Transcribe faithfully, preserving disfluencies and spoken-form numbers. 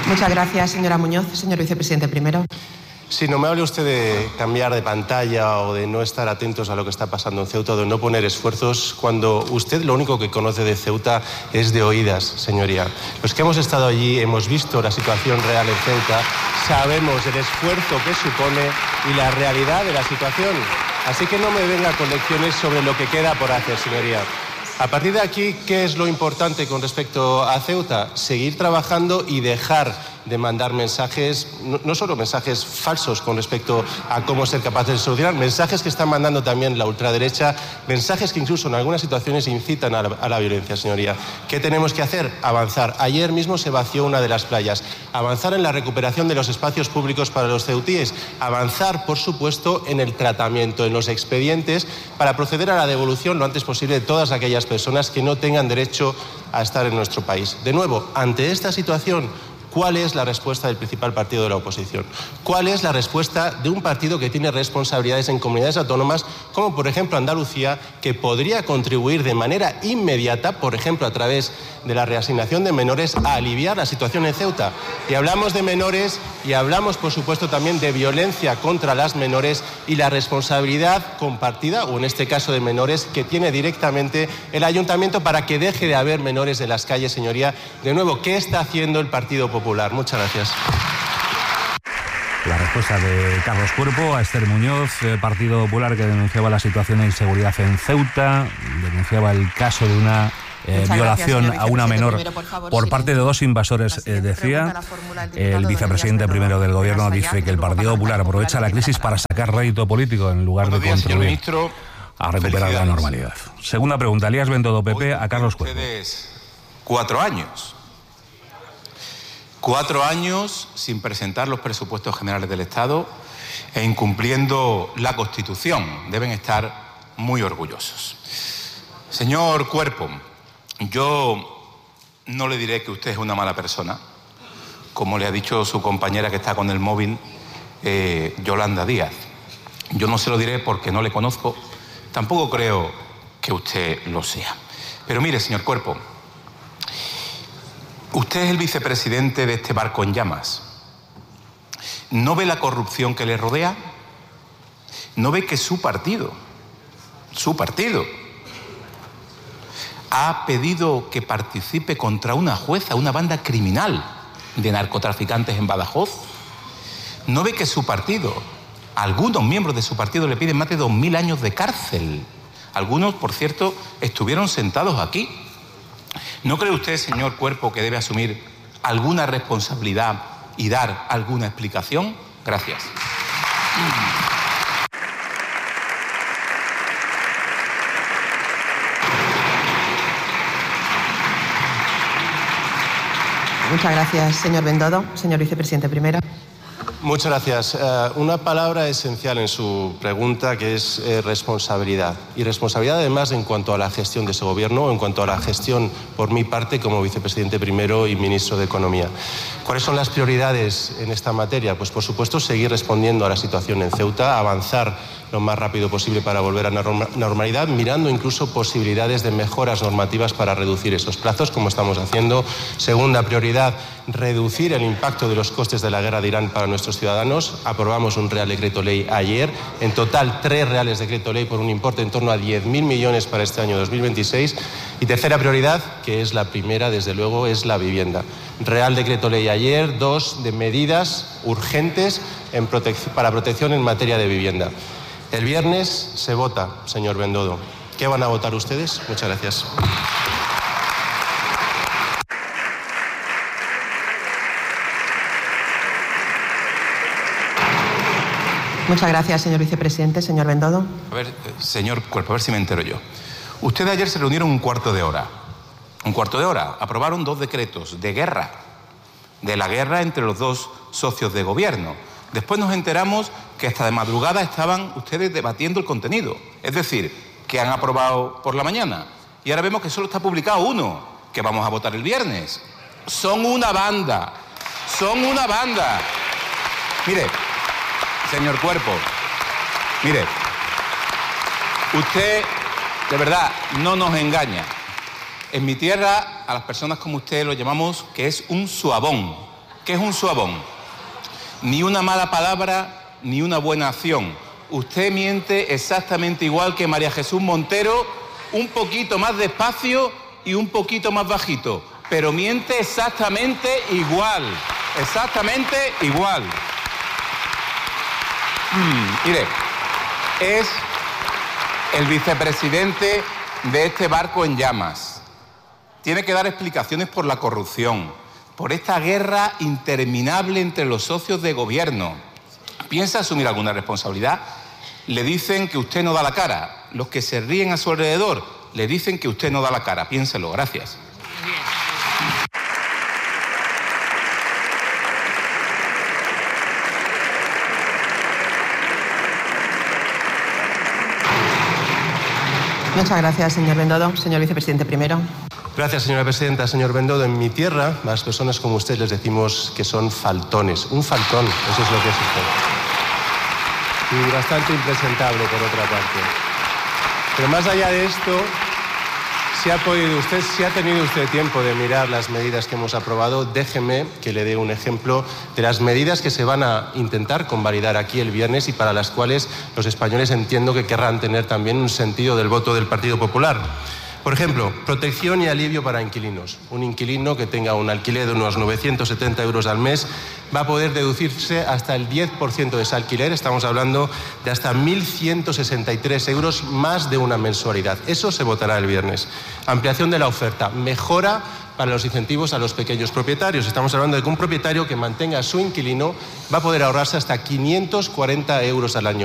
Muchas gracias, señora Muñoz. Señor vicepresidente primero. Sí, no me hable usted de cambiar de pantalla o de no estar atentos a lo que está pasando en Ceuta, o de no poner esfuerzos, cuando usted lo único que conoce de Ceuta es de oídas, señoría. Los que hemos estado allí hemos visto la situación real en Ceuta, sabemos el esfuerzo que supone y la realidad de la situación. Así que no me venga con lecciones sobre lo que queda por hacer, señoría. A partir de aquí, ¿qué es lo importante con respecto a Ceuta? Seguir trabajando y dejar de mandar mensajes, no, no solo mensajes falsos con respecto a cómo ser capaces de solucionar, mensajes que están mandando también la ultraderecha, mensajes que incluso en algunas situaciones incitan a la, a la violencia, señoría. ¿Qué tenemos que hacer? Avanzar. Ayer mismo se vació una de las playas. Avanzar en la recuperación de los espacios públicos para los ceutíes. Avanzar, por supuesto, en el tratamiento, en los expedientes, para proceder a la devolución lo antes posible de todas aquellas personas que no tengan derecho a estar en nuestro país. De nuevo, ante esta situación, ¿cuál es la respuesta del principal partido de la oposición? ¿Cuál es la respuesta de un partido que tiene responsabilidades en comunidades autónomas, como por ejemplo Andalucía, que podría contribuir de manera inmediata, por ejemplo a través de la reasignación de menores, a aliviar la situación en Ceuta? Y hablamos de menores y hablamos, por supuesto, también de violencia contra las menores y la responsabilidad compartida, o en este caso de menores, que tiene directamente el ayuntamiento para que deje de haber menores en las calles, señoría. De nuevo, ¿qué está haciendo el Partido Popular? Muchas gracias. La respuesta de Carlos Cuerpo a Esther Muñoz, eh, Partido Popular, que denunciaba la situación de inseguridad en Ceuta, denunciaba el caso de una eh, violación gracias, a una menor primero, por, favor, por parte de dos invasores, eh, decía. El vicepresidente primero del Gobierno dice que el Partido Popular aprovecha la crisis para sacar rédito político en lugar de contribuir a recuperar la normalidad. Segunda pregunta, Elías Bendodo, P P, a Carlos Cuerpo. Ustedes cuatro años. Cuatro años sin presentar los presupuestos generales del Estado e incumpliendo la Constitución. Deben estar muy orgullosos. Señor Cuerpo, yo no le diré que usted es una mala persona, como le ha dicho su compañera que está con el móvil, eh, Yolanda Díaz. Yo no se lo diré porque no le conozco, tampoco creo que usted lo sea. Pero mire, señor Cuerpo, usted es el vicepresidente de este barco en llamas. ¿No ve la corrupción que le rodea? ¿No ve que su partido, su partido, ha pedido que participe contra una jueza, una banda criminal de narcotraficantes en Badajoz? ¿No ve que su partido, algunos miembros de su partido le piden más de dos mil años de cárcel? Algunos, por cierto, estuvieron sentados aquí. ¿No cree usted, señor Cuerpo, que debe asumir alguna responsabilidad y dar alguna explicación? Gracias. Muchas gracias, señor Bendodo. Señor vicepresidente primero. Muchas gracias. Uh, una palabra esencial en su pregunta, que es eh, responsabilidad. Y responsabilidad además en cuanto a la gestión de ese gobierno, en cuanto a la gestión por mi parte como vicepresidente primero y ministro de Economía. ¿Cuáles son las prioridades en esta materia? Pues por supuesto seguir respondiendo a la situación en Ceuta, avanzar lo más rápido posible para volver a la normalidad, mirando incluso posibilidades de mejoras normativas para reducir esos plazos, como estamos haciendo. Segunda prioridad, reducir el impacto de los costes de la guerra de Irán para nuestros ciudadanos. Aprobamos un Real Decreto Ley ayer, en total tres Reales Decreto Ley por un importe en torno a diez mil millones para este año dos mil veintiséis. Y tercera prioridad, que es la primera, desde luego, es la vivienda. Real Decreto Ley ayer, dos de medidas urgentes en protec- para protección en materia de vivienda. El viernes se vota, señor Bendodo. ¿Qué van a votar ustedes? Muchas gracias. Muchas gracias, señor vicepresidente. Señor Bendodo. A ver, señor Cuerpo, a ver si me entero yo. Ustedes ayer se reunieron un cuarto de hora. Un cuarto de hora. Aprobaron dos decretos de guerra. De la guerra entre los dos socios de gobierno. Después nos enteramos que hasta de madrugada estaban ustedes debatiendo el contenido. Es decir, que han aprobado por la mañana. Y ahora vemos que solo está publicado uno, que vamos a votar el viernes. Son una banda. Son una banda. Mire, señor Cuerpo, mire, usted de verdad no nos engaña. En mi tierra a las personas como usted lo llamamos que es un suabón. ¿Qué es un suabón? Ni una mala palabra, ni una buena acción. Usted miente exactamente igual que María Jesús Montero, un poquito más despacio y un poquito más bajito, pero miente exactamente igual, exactamente igual. Mm, mire, es el vicepresidente de este barco en llamas. Tiene que dar explicaciones por la corrupción, por esta guerra interminable entre los socios de gobierno. ¿Piensa asumir alguna responsabilidad? Le dicen que usted no da la cara. Los que se ríen a su alrededor le dicen que usted no da la cara. Piénselo. Gracias. Muchas gracias, señor Bendodo. Señor vicepresidente primero. Gracias, señora presidenta. Señor Bendodo, en mi tierra, a las personas como usted les decimos que son faltones. Un faltón, eso es lo que es usted. Y bastante impresentable, por otra parte. Pero más allá de esto, si ha podido usted, si ha tenido usted tiempo de mirar las medidas que hemos aprobado, déjeme que le dé un ejemplo de las medidas que se van a intentar convalidar aquí el viernes y para las cuales los españoles entiendo que querrán tener también un sentido del voto del Partido Popular. Por ejemplo, protección y alivio para inquilinos. Un inquilino que tenga un alquiler de unos novecientos setenta euros al mes va a poder deducirse hasta el diez por ciento de ese alquiler. Estamos hablando de hasta mil ciento sesenta y tres euros más de una mensualidad. Eso se votará el viernes. Ampliación de la oferta. Mejora para los incentivos a los pequeños propietarios. Estamos hablando de que un propietario que mantenga a su inquilino va a poder ahorrarse hasta quinientos cuarenta euros al año.